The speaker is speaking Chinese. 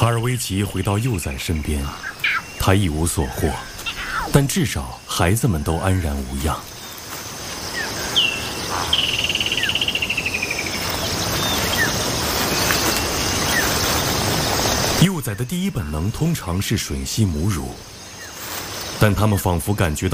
卡尔维奇回到幼崽身边，他一无所获，但至少孩子们都安然无恙。幼崽的第一本能通常是吮吸母乳，但他们仿佛感觉到